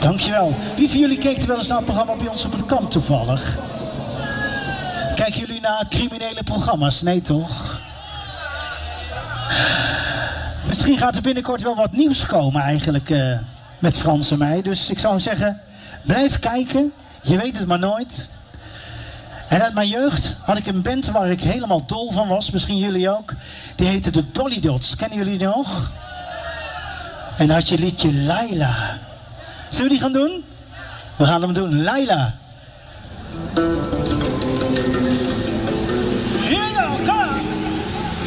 Dankjewel. Wie van jullie keek er wel eens naar het programma bij ons op het kamp toevallig? Kijken jullie naar criminele programma's? Nee toch? Misschien gaat er binnenkort wel wat nieuws komen eigenlijk met Frans en mij. Dus ik zou zeggen, blijf kijken. Je weet het maar nooit. En uit mijn jeugd had ik een band waar ik helemaal dol van was. Misschien jullie ook. Die heette de Dolly Dots. Kennen jullie die nog? En dan had je liedje Laila. Zullen we die gaan doen? We gaan hem doen. Laila.